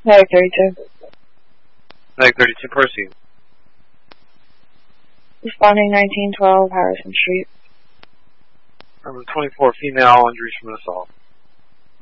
Medic 32. Medic 32, proceed. Responding 1912 Harrison Street. Number 24, female, injuries from an assault.